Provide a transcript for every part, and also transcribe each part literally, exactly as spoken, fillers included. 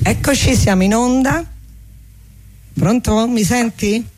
Eccoci, siamo in onda. Pronto? Mi senti?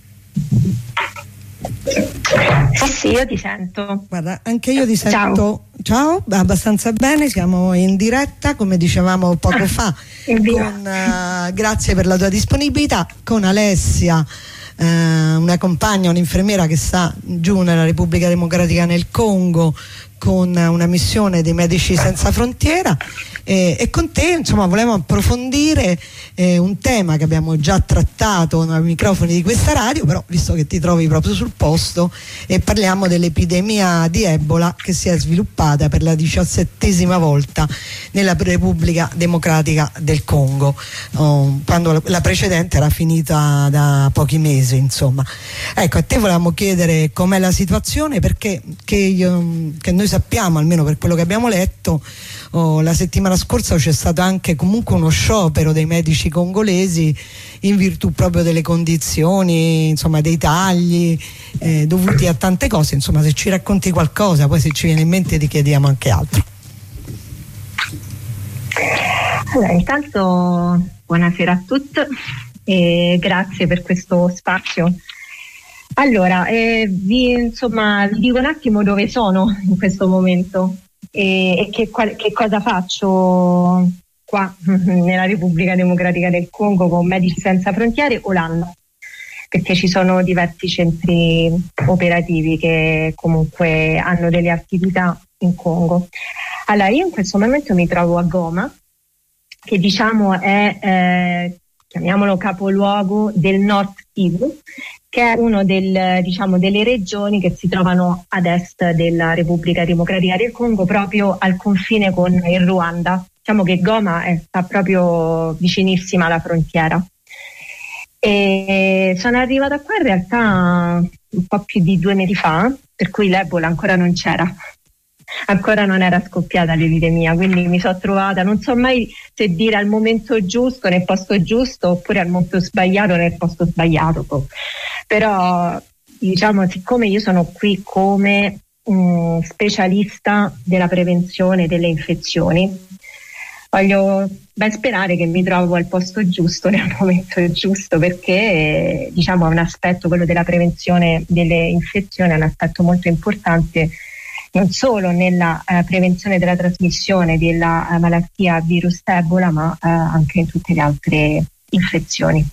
Sì, sì, io ti sento. Guarda, anche io ti sento. Ciao, Ciao abbastanza bene, siamo in diretta, come dicevamo poco fa. Con, uh, grazie per la tua disponibilità. Con Alessia, uh, una compagna, un'infermiera che sta giù nella Repubblica Democratica nel Congo con una missione dei Medici Senza Frontiera, eh, e con te insomma volevamo approfondire eh, un tema che abbiamo già trattato ai microfoni di questa radio, però visto che ti trovi proprio sul posto, e parliamo dell'epidemia di Ebola che si è sviluppata per la diciassettesima volta nella Repubblica Democratica del Congo, oh, quando la precedente era finita da pochi mesi, insomma. Ecco, a te volevamo chiedere com'è la situazione, perché che, io, che noi sappiamo, almeno per quello che abbiamo letto, oh, la settimana scorsa c'è stato anche comunque uno sciopero dei medici congolesi in virtù proprio delle condizioni, insomma, dei tagli eh, dovuti a tante cose. Insomma, se ci racconti qualcosa, poi se ci viene in mente ti chiediamo anche altro. Allora, intanto buonasera a tutti e grazie per questo spazio. Allora, eh, vi, insomma, vi dico un attimo dove sono in questo momento e, e che, qual, che cosa faccio qua nella Repubblica Democratica del Congo con Medici Senza Frontiere, Olanda, perché ci sono diversi centri operativi che comunque hanno delle attività in Congo. Allora, io in questo momento mi trovo a Goma, che diciamo è, eh, chiamiamolo capoluogo del Nord Kivu, che è una del, diciamo, delle regioni che si trovano ad est della Repubblica Democratica del Congo, proprio al confine con il Ruanda. Diciamo che Goma è, sta proprio vicinissima alla frontiera. E sono arrivata qua in realtà un po' più di due mesi fa, per cui l'Ebola ancora non c'era. Ancora non era scoppiata l'epidemia, quindi mi sono trovata, non so mai se dire al momento giusto, nel posto giusto, oppure al momento sbagliato, nel posto sbagliato. Però diciamo, siccome io sono qui come um, specialista della prevenzione delle infezioni, voglio ben sperare che mi trovo al posto giusto nel momento giusto, perché diciamo è un aspetto, quello della prevenzione delle infezioni, è un aspetto molto importante non solo nella eh, prevenzione della trasmissione della eh, malattia virus Ebola, ma eh, anche in tutte le altre infezioni.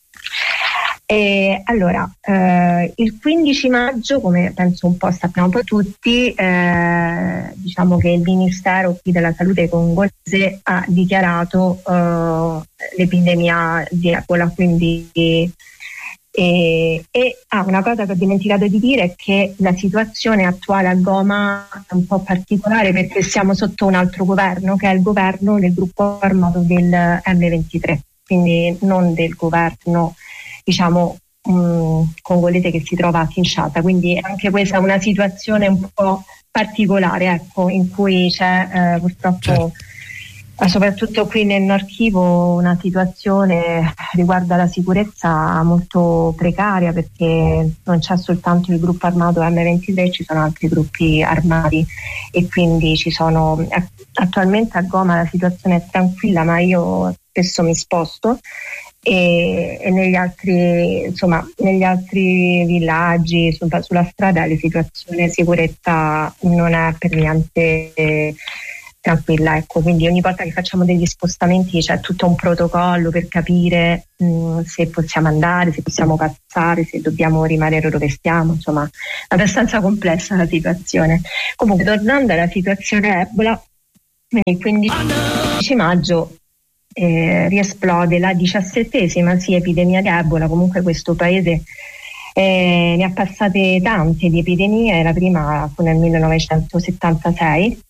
E allora, eh, il quindici maggio, come penso un po' sappiamo un po' tutti, eh, diciamo che il Ministero qui della Salute congolese ha dichiarato eh, l'epidemia di Ebola, quindi E, e ah, una cosa che ho dimenticato di dire è che la situazione attuale a Goma è un po' particolare, perché siamo sotto un altro governo, che è il governo del gruppo armato del M ventitré, quindi non del governo diciamo mh, congolese che si trova a Kinshasa, quindi anche questa è una situazione un po' particolare, ecco, in cui c'è eh, purtroppo certo. Soprattutto qui nel Nord Kivu una situazione riguardo alla sicurezza molto precaria, perché non c'è soltanto il gruppo armato M ventitré, ci sono altri gruppi armati e quindi ci sono attualmente a Goma la situazione è tranquilla, ma io spesso mi sposto e, e negli altri insomma negli altri villaggi su, sulla strada la situazione di sicurezza non è per niente eh, tranquilla, ecco, quindi ogni volta che facciamo degli spostamenti c'è tutto un protocollo per capire mh, se possiamo andare, se possiamo passare, se dobbiamo rimanere dove stiamo, insomma è abbastanza complessa la situazione. Comunque, tornando alla situazione Ebola, il quindici maggio eh, riesplode la diciassettesima sì, epidemia di Ebola. Comunque questo paese eh, ne ha passate tante di epidemie, la prima fu nel millenovecentosettantasei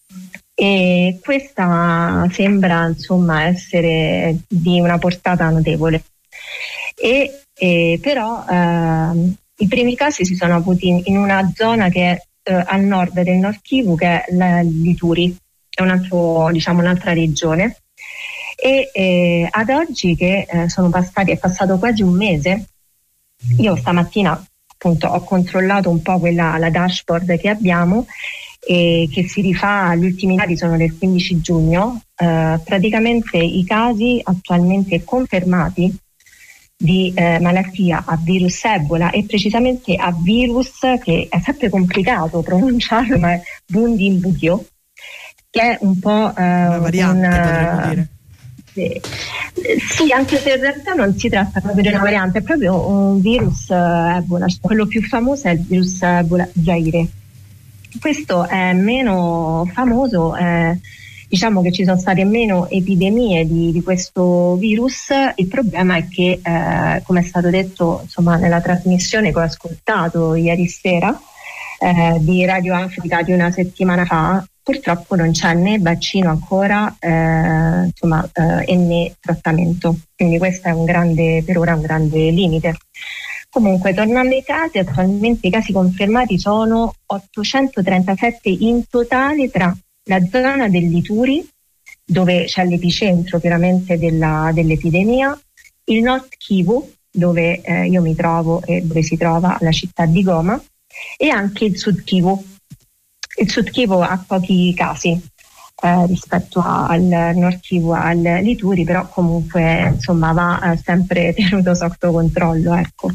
e questa sembra insomma essere di una portata notevole e, e però eh, i primi casi si sono avuti in, in una zona che è eh, al nord del Nord Kivu, che è la, l'Ituri, è un altro, diciamo, un'altra regione e eh, ad oggi che eh, sono passati, è passato quasi un mese. Io stamattina appunto ho controllato un po' quella la dashboard che abbiamo e che si rifà agli ultimi dati, sono del quindici giugno, eh, praticamente i casi attualmente confermati di eh, malattia a virus Ebola, e precisamente a virus che è sempre complicato pronunciarlo, ma è Bundibugyo, che è un po' eh, una variante, un, potremmo dire. Eh, sì, anche se in realtà non si tratta proprio di una variante, è proprio un virus eh, Ebola. Quello più famoso è il virus Ebola Zaire. Questo è meno famoso, eh, diciamo che ci sono state meno epidemie di, di questo virus. Il problema è che, eh, come è stato detto insomma nella trasmissione che ho ascoltato ieri sera eh, di Radio Africa di una settimana fa, purtroppo non c'è né vaccino ancora eh, insomma, eh, e né trattamento, quindi questo è un grande, per ora un grande limite. Comunque, tornando ai casi, attualmente i casi confermati sono ottocentotrentasette in totale tra la zona dell'Ituri, dove c'è l'epicentro chiaramente della, dell'epidemia, il Nord Kivu, dove eh, io mi trovo e dove si trova la città di Goma, e anche il Sud Kivu. Il Sud Kivu ha pochi casi eh, rispetto a, al Nord Kivu, all'Ituri, però comunque insomma va eh, sempre tenuto sotto controllo, ecco.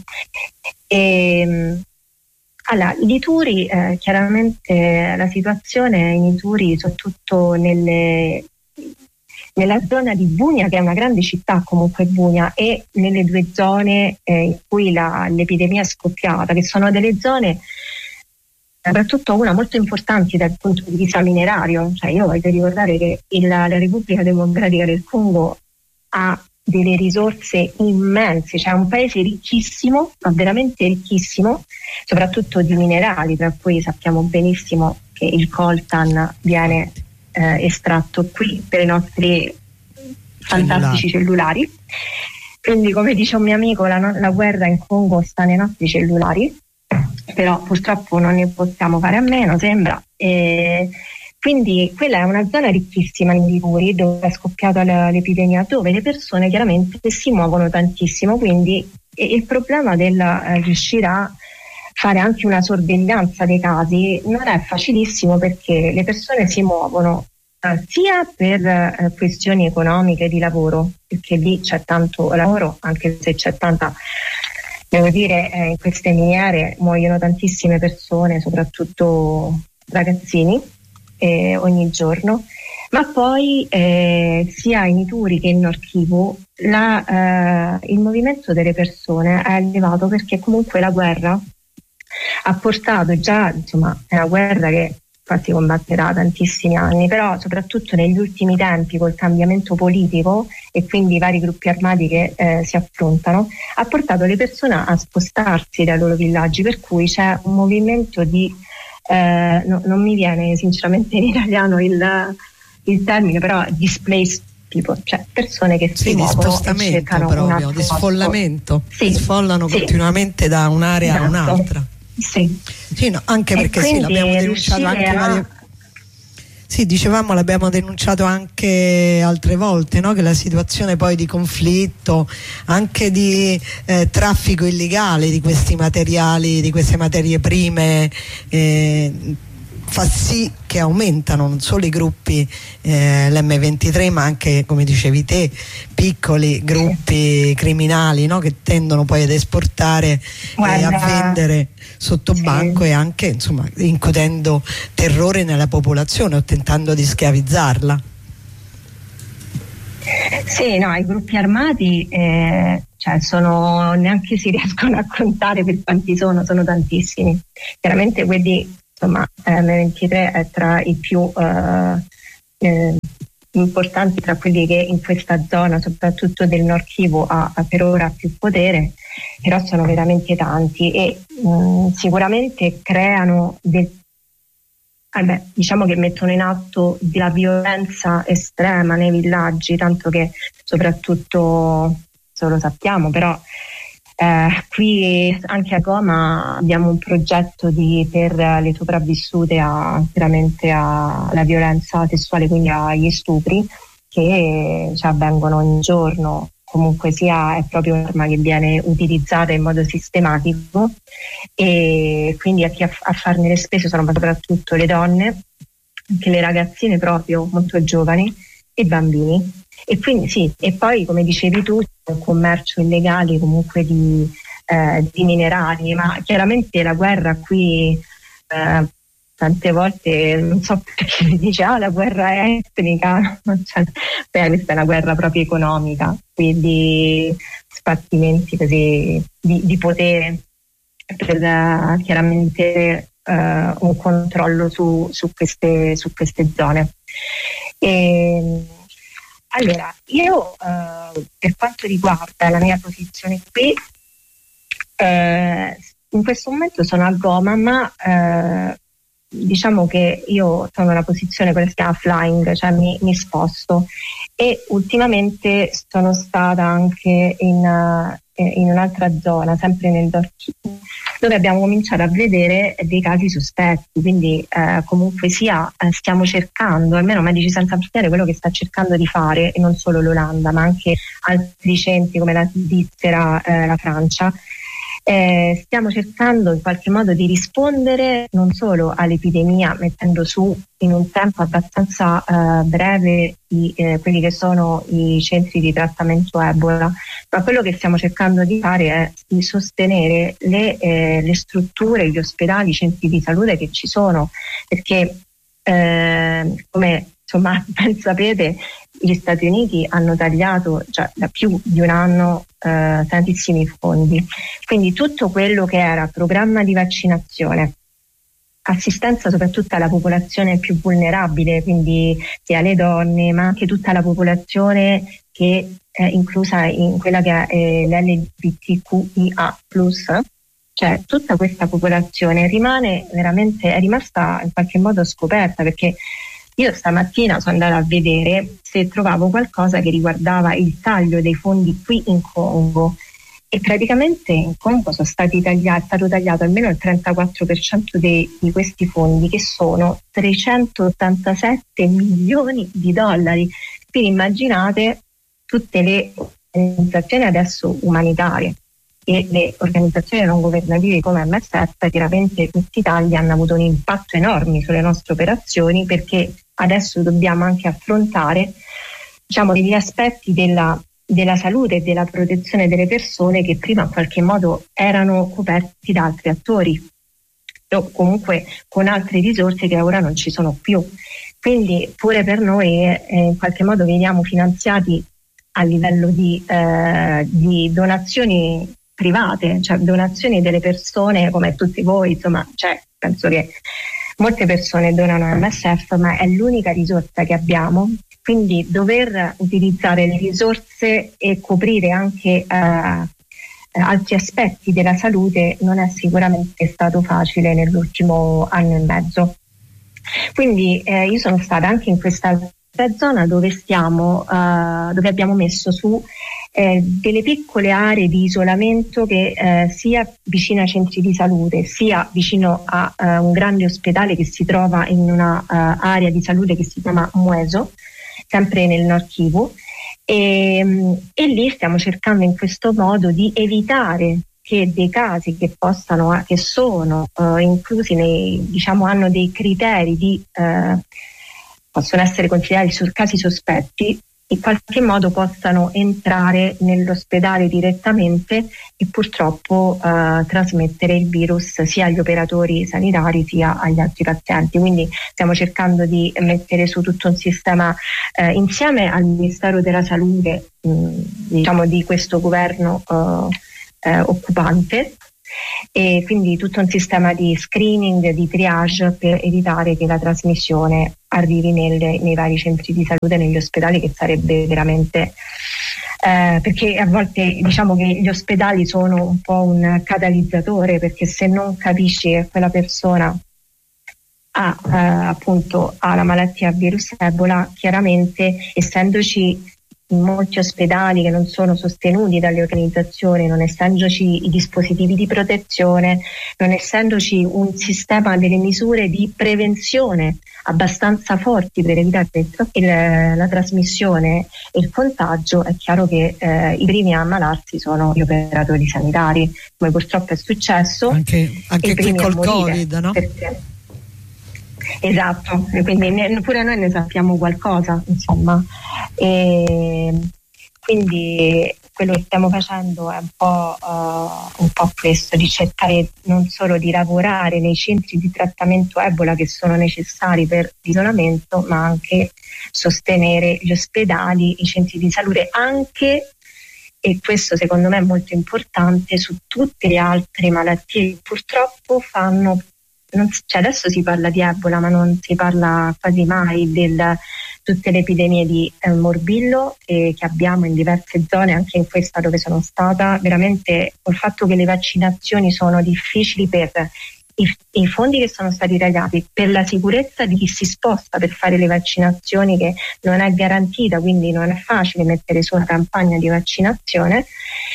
E, allora, l'Ituri, eh, chiaramente la situazione in Ituri, soprattutto nelle, nella zona di Bunia, che è una grande città comunque Bunia, e nelle due zone eh, in cui la, l'epidemia è scoppiata, che sono delle zone soprattutto una molto importante dal punto di vista minerario. Cioè, io voglio ricordare che il, la Repubblica Democratica del Congo ha delle risorse immense, cioè un paese ricchissimo, ma veramente ricchissimo, soprattutto di minerali, tra cui sappiamo benissimo che il coltan viene eh, estratto qui per i nostri fantastici cellulari. Quindi, come dice un mio amico, la, la guerra in Congo sta nei nostri cellulari, però purtroppo non ne possiamo fare a meno, sembra. E quindi quella è una zona ricchissima in Liguri, dove è scoppiata l'epidemia, dove le persone chiaramente si muovono tantissimo, quindi il problema del eh, riuscire a fare anche una sorveglianza dei casi non è facilissimo, perché le persone si muovono eh, sia per eh, questioni economiche di lavoro, perché lì c'è tanto lavoro, anche se c'è tanta, devo dire, eh, in queste miniere muoiono tantissime persone, soprattutto ragazzini, eh, ogni giorno, ma poi eh, sia in Ituri che in Nord Kivu la, eh, il movimento delle persone è elevato, perché comunque la guerra ha portato già, insomma, è una guerra che infatti combatterà tantissimi anni, però soprattutto negli ultimi tempi, col cambiamento politico e quindi i vari gruppi armati che eh, si affrontano, ha portato le persone a spostarsi dai loro villaggi, per cui c'è un movimento di eh, no, non mi viene sinceramente in italiano il, il termine, però displaced people, cioè persone che sì, si di muovono spostamento e cercano proprio, di sfollamento, sì, sfollano sì, continuamente da un'area esatto, a un'altra. Sì. Sì, no, anche E perché sì, l'abbiamo denunciato anche a... varie... Sì, dicevamo, l'abbiamo denunciato anche altre volte, no? Che la situazione poi di conflitto, anche di eh, traffico illegale di questi materiali, di queste materie prime, eh, fa sì che aumentano non solo i gruppi eh, l'emme ventitré, ma anche, come dicevi te, piccoli gruppi criminali, no? Che tendono poi ad esportare e a vendere sotto banco, sì, e anche insomma incutendo terrore nella popolazione o tentando di schiavizzarla. Sì, no, i gruppi armati eh, cioè sono, neanche si riescono a contare per quanti sono, sono tantissimi. Chiaramente quelli, insomma, emme ventitré è tra i più eh, eh, importanti, tra quelli che in questa zona, soprattutto del Nord Kivu, ha, ha per ora più potere, però sono veramente tanti e mh, sicuramente creano del, vabbè, diciamo che mettono in atto della violenza estrema nei villaggi, tanto che soprattutto, se lo sappiamo, però eh, qui anche a Goma abbiamo un progetto di, per le sopravvissute a, veramente alla violenza sessuale, quindi agli stupri, che cioè, avvengono ogni giorno. Comunque sia, è proprio un'arma che viene utilizzata in modo sistematico, e quindi a chi a, a farne le spese sono soprattutto le donne, anche le ragazzine proprio molto giovani, e bambini. E quindi sì, e poi come dicevi tu, c'è un commercio illegale comunque di, eh, di minerali, ma chiaramente la guerra qui eh, tante volte non so perché si dice ah la guerra è etnica, cioè, beh, questa è una guerra proprio economica, quindi spartimenti così di, di potere per uh, chiaramente uh, un controllo su, su, queste, su queste zone. E, allora, io uh, per quanto riguarda la mia posizione qui, uh, in questo momento sono a Goma, ma uh, diciamo che io sono in una posizione quella che si chiama flying, cioè mi, mi sposto, e ultimamente sono stata anche in, uh, in un'altra zona, sempre nel Dorchino, dove abbiamo cominciato a vedere dei casi sospetti, quindi eh, comunque sia eh, stiamo cercando, almeno Medici Senza Frontiere quello che sta cercando di fare, e non solo l'Olanda ma anche altri centri come la Svizzera, eh, la Francia, Eh, stiamo cercando in qualche modo di rispondere non solo all'epidemia mettendo su in un tempo abbastanza eh, breve i, eh, quelli che sono i centri di trattamento Ebola, ma quello che stiamo cercando di fare è di sostenere le, eh, le strutture, gli ospedali, i centri di salute che ci sono, perché eh, come insomma ben sapete gli Stati Uniti hanno tagliato già da più di un anno eh, tantissimi fondi, quindi tutto quello che era programma di vaccinazione, assistenza soprattutto alla popolazione più vulnerabile, quindi sia le donne ma anche tutta la popolazione che è inclusa in quella che è l'L G B T Q I A plus, cioè tutta questa popolazione rimane veramente, è rimasta in qualche modo scoperta, perché io stamattina sono andata a vedere se trovavo qualcosa che riguardava il taglio dei fondi qui in Congo, e praticamente in Congo sono stati tagliati, è stato tagliato almeno il trentaquattro per cento dei, di questi fondi, che sono trecentottantasette milioni di dollari. Quindi immaginate tutte le organizzazioni adesso umanitarie e le organizzazioni non governative come M S F, chiaramente questi tagli hanno avuto un impatto enorme sulle nostre operazioni, perché adesso dobbiamo anche affrontare, diciamo, degli aspetti della, della salute e della protezione delle persone che prima in qualche modo erano coperti da altri attori o comunque con altre risorse che ora non ci sono più. Quindi pure per noi eh, in qualche modo veniamo finanziati a livello di, eh, di donazioni private, cioè donazioni delle persone come tutti voi, insomma, cioè, penso che molte persone donano a M S F, ma è l'unica risorsa che abbiamo, quindi dover utilizzare le risorse e coprire anche eh, altri aspetti della salute non è sicuramente stato facile nell'ultimo anno e mezzo. Quindi eh, io sono stata anche in questa zona dove stiamo, uh, dove abbiamo messo su eh, delle piccole aree di isolamento che eh, sia vicino ai centri di salute sia vicino a uh, un grande ospedale che si trova in una uh, area di salute che si chiama Mueso, sempre nel Nord Kivu, e, e lì stiamo cercando in questo modo di evitare che dei casi che possano, che sono uh, inclusi nei, diciamo, hanno dei criteri di uh, possono essere considerati su casi sospetti, in qualche modo possano entrare nell'ospedale direttamente e purtroppo eh, trasmettere il virus sia agli operatori sanitari sia agli altri pazienti. Quindi stiamo cercando di mettere su tutto un sistema eh, insieme al Ministero della Salute, mh, diciamo di questo governo eh, eh, occupante, e quindi tutto un sistema di screening, di triage per evitare che la trasmissione arrivi nelle, nei vari centri di salute, negli ospedali, che sarebbe veramente eh, perché a volte diciamo che gli ospedali sono un po' un catalizzatore, perché se non capisci che quella persona ha eh, appunto ha la malattia virus Ebola, chiaramente essendoci in molti ospedali che non sono sostenuti dalle organizzazioni, non essendoci i dispositivi di protezione, non essendoci un sistema delle misure di prevenzione abbastanza forti per evitare il, la trasmissione e il contagio, è chiaro che eh, i primi a ammalarsi sono gli operatori sanitari, come purtroppo è successo anche, anche qui col Covid, no? Perché, Esatto, quindi ne, pure noi ne sappiamo qualcosa, insomma. E quindi quello che stiamo facendo è un po', uh, un po' questo, di cercare non solo di lavorare nei centri di trattamento Ebola che sono necessari per l'isolamento, ma anche sostenere gli ospedali, i centri di salute, anche, e questo secondo me è molto importante, su tutte le altre malattie che purtroppo fanno, non, cioè adesso si parla di Ebola ma non si parla quasi mai del tutte le epidemie di eh, morbillo eh, che abbiamo in diverse zone, anche in questa dove sono stata. Veramente col fatto che le vaccinazioni sono difficili per i, i fondi che sono stati tagliati, per la sicurezza di chi si sposta per fare le vaccinazioni, che non è garantita, quindi non è facile mettere su una campagna di vaccinazione,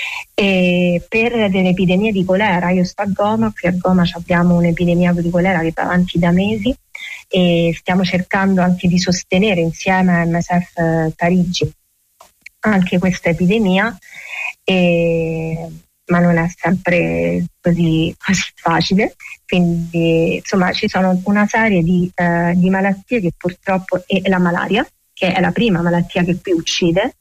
e per delle epidemie di colera. Io sto a Goma, qui a Goma abbiamo un'epidemia di colera che va avanti da mesi e stiamo cercando anche di sostenere insieme a M S F Parigi anche questa epidemia, e, ma non è sempre così, così facile. Quindi insomma ci sono una serie di, eh, di malattie che purtroppo, e la malaria, che è la prima malattia che qui uccide.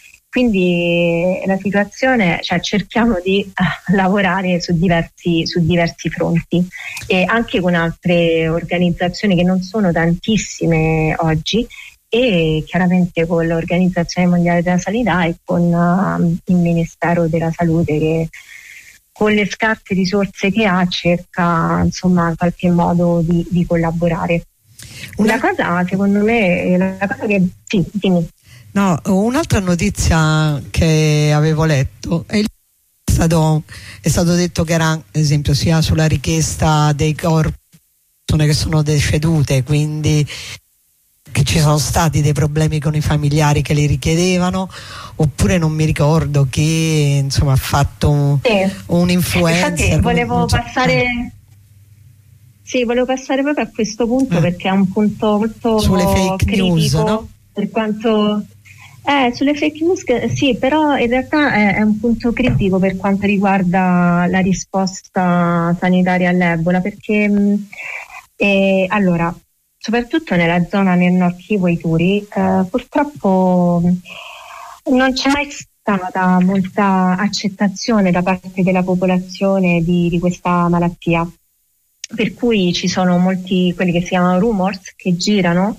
Quindi la situazione, cioè cerchiamo di uh, lavorare su diversi, su diversi fronti, e anche con altre organizzazioni che non sono tantissime oggi, e chiaramente con l'Organizzazione Mondiale della Sanità e con uh, il Ministero della Salute, che con le scarse risorse che ha cerca insomma in qualche modo di, di collaborare. Una cosa, secondo me, la cosa che sì, dimmi. No, un'altra notizia che avevo letto è, stato, è stato detto che era, ad esempio, sia sulla richiesta dei corpi che sono decedute, quindi che ci sono stati dei problemi con i familiari che li richiedevano, oppure non mi ricordo che insomma ha fatto sì. un influencer. Infatti volevo so, passare eh. sì, volevo passare proprio a questo punto, eh. perché è un punto molto sulle fake critico, news, no? Per quanto Eh, sulle fake news sì, però in realtà è, è un punto critico per quanto riguarda la risposta sanitaria all'Ebola, perché mh, eh, allora, soprattutto nella zona nel Nord Kivu e Ituri, eh, purtroppo mh, non c'è mai stata molta accettazione da parte della popolazione di, di questa malattia, per cui ci sono molti, quelli che si chiamano rumors, che girano,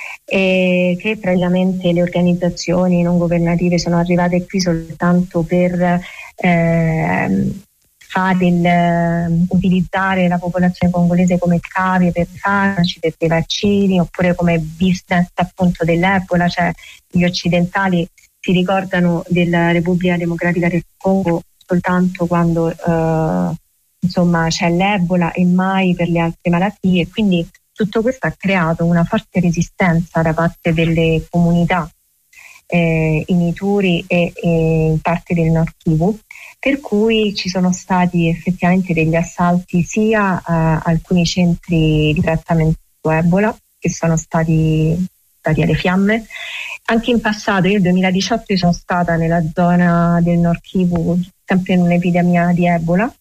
e che praticamente le organizzazioni non governative sono arrivate qui soltanto per eh, fare il, utilizzare la popolazione congolese come cavie per farmaci, per dei vaccini, oppure come business appunto dell'Ebola. Cioè gli occidentali si ricordano della Repubblica Democratica del Congo soltanto quando eh, insomma c'è l'Ebola e mai per le altre malattie, quindi tutto questo ha creato una forte resistenza da parte delle comunità eh, in Ituri e, e in parte del Nord Kivu, per cui ci sono stati effettivamente degli assalti sia a alcuni centri di trattamento Ebola, che sono stati dati alle fiamme. Anche in passato, io nel duemiladiciotto sono stata nella zona del Nord Kivu, sempre in un'epidemia di Ebola,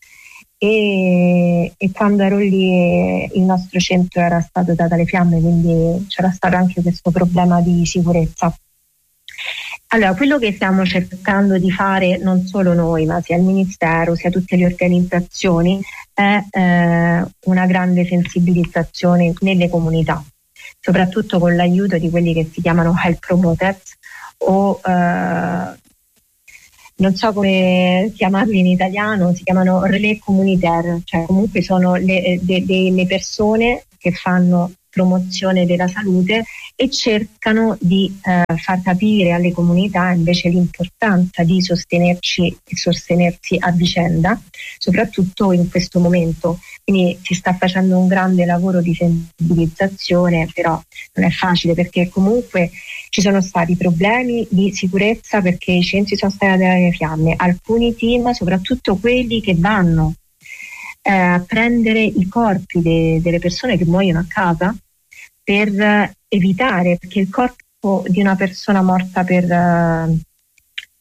E, e quando ero lì il nostro centro era stato dato alle fiamme, quindi c'era stato anche questo problema di sicurezza. Allora, quello che stiamo cercando di fare non solo noi, ma sia il Ministero, sia tutte le organizzazioni, è eh, una grande sensibilizzazione nelle comunità, soprattutto con l'aiuto di quelli che si chiamano health promoters o eh, non so come chiamarli in italiano, si chiamano relais communautaire, cioè comunque sono le, de, delle persone che fanno promozione della salute e cercano di eh, far capire alle comunità invece l'importanza di sostenerci e sostenersi a vicenda, soprattutto in questo momento. Quindi si sta facendo un grande lavoro di sensibilizzazione, però non è facile, perché comunque ci sono stati problemi di sicurezza, perché i centri sono stati alle fiamme. Alcuni team, soprattutto quelli che vanno eh, a prendere i corpi de- delle persone che muoiono a casa, per eh, evitare, perché il corpo di una persona morta per, uh,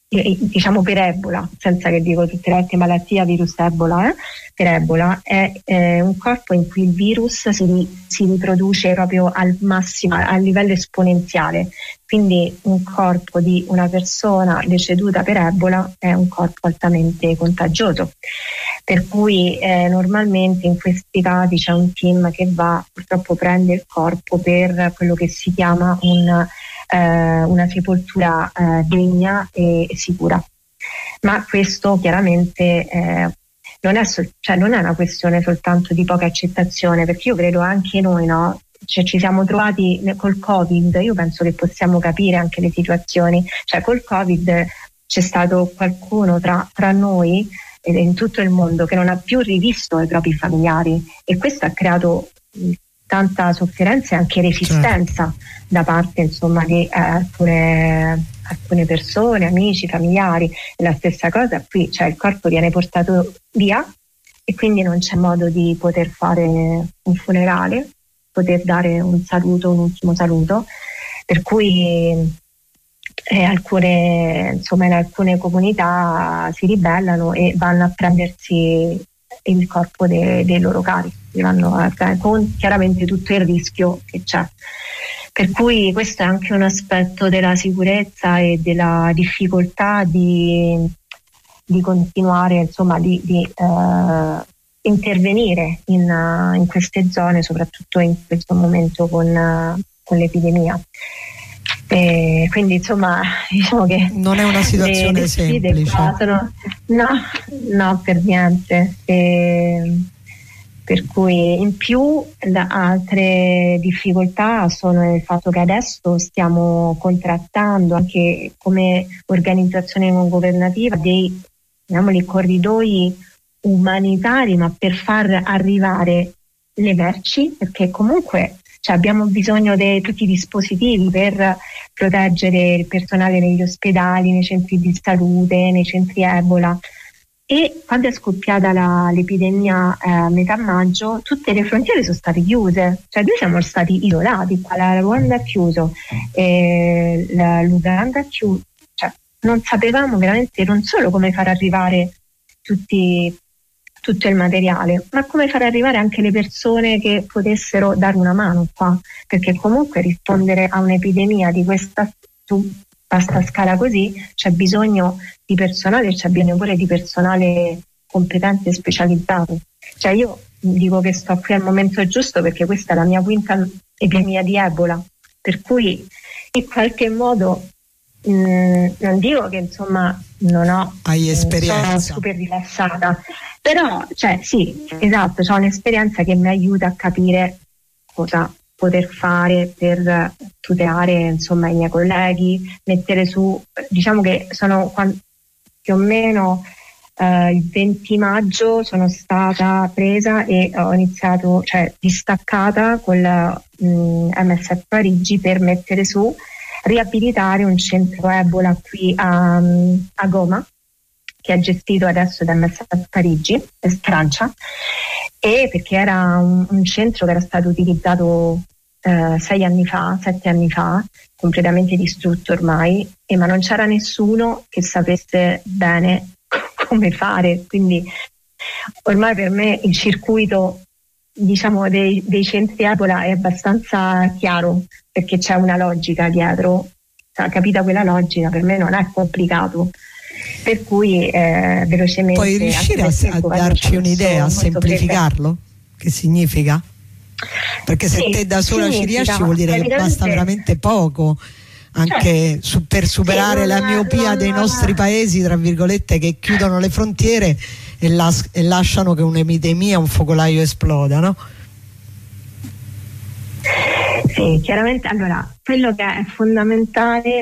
diciamo per Ebola, senza che dico tutte le altre malattie, virus Ebola, eh? Per Ebola è eh, un corpo in cui il virus si, si riproduce proprio al massimo, a livello esponenziale, quindi un corpo di una persona deceduta per Ebola è un corpo altamente contagioso, per cui eh, normalmente in questi casi c'è un team che va, purtroppo prende il corpo per quello che si chiama un Eh, una sepoltura eh, degna e sicura. Ma questo chiaramente eh, non, è sol- cioè non è una questione soltanto di poca accettazione, perché io credo anche noi, no? Cioè, ci siamo trovati col Covid, io penso che possiamo capire anche le situazioni, cioè col Covid c'è stato qualcuno tra, tra noi e in tutto il mondo che non ha più rivisto i propri familiari, e questo ha creato mh, tanta sofferenza e anche resistenza, certo, da parte insomma di eh, alcune, alcune persone, amici, familiari. E la stessa cosa qui, cioè il corpo viene portato via e quindi non c'è modo di poter fare un funerale, poter dare un saluto, un ultimo saluto, per cui eh, alcune, insomma, in alcune comunità si ribellano e vanno a prendersi il corpo de, dei loro cari, vanno a, con chiaramente tutto il rischio che c'è. Per cui questo è anche un aspetto della sicurezza e della difficoltà di, di continuare, insomma, di, di eh, intervenire in, in queste zone, soprattutto in questo momento con, con l'epidemia. E quindi insomma diciamo che non è una situazione le, le semplice. Sono, no, no, per niente. E, per cui in più da altre difficoltà sono il fatto che adesso stiamo contrattando anche come organizzazione non governativa dei, chiamiamoli, corridoi umanitari, ma per far arrivare le merci, perché comunque cioè, abbiamo bisogno di tutti i dispositivi per proteggere il personale negli ospedali, nei centri di salute, nei centri Ebola. E quando è scoppiata la, l'epidemia eh, a metà maggio, tutte le frontiere sono state chiuse, cioè noi siamo stati isolati, qua la Ruanda è chiuso, eh, la, l'Uganda è chiuso, cioè non sapevamo veramente non solo come far arrivare tutti, tutto il materiale, ma come far arrivare anche le persone che potessero dare una mano qua, perché comunque rispondere a un'epidemia di questa vasta scala così c'è bisogno di personale, c'è bisogno pure di personale competente e specializzato. Cioè io dico che sto qui al momento giusto perché questa è la mia quinta epidemia di Ebola, per cui in qualche modo mh, non dico che insomma non ho hai esperienza, sono super rilassata, però cioè sì, esatto, ho un'esperienza che mi aiuta a capire cosa poter fare per tutelare insomma i miei colleghi, mettere su, diciamo che sono più o meno eh, il venti maggio sono stata presa e ho iniziato, cioè distaccata con la mh, M S F Parigi per mettere su, riabilitare un centro Ebola qui a, a Goma, che è gestito adesso da M S F Parigi, in Francia, e perché era un, un centro che era stato utilizzato eh, sei anni fa, sette anni fa, completamente distrutto ormai, e ma non c'era nessuno che sapesse bene come fare, quindi ormai per me il circuito, diciamo, dei, dei centri Ebola è abbastanza chiaro, perché c'è una logica dietro, capita quella logica, per me non è complicato. Per cui eh, velocemente puoi riuscire a, a darci un'idea, a semplificarlo? Che significa? Perché se sì, te da sola ci riesci vuol dire che basta veramente poco anche, cioè, su, per superare sì, la miopia dei nostri paesi, tra virgolette, che chiudono le frontiere e, las- e lasciano che un'epidemia, un focolaio esploda, no? Sì, chiaramente. Allora, quello che è fondamentale